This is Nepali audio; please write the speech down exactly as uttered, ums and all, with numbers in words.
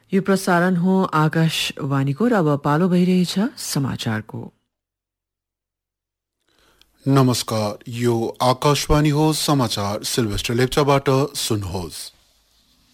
यो प्रसारण हो आकाशवाणीको र अब पालो भइरहेछ समाचारको। नमस्कार, यो आकाशवाणी हो। समाचार सिल्भेस्टर लेप्चाबाट सुन्नुहोस्।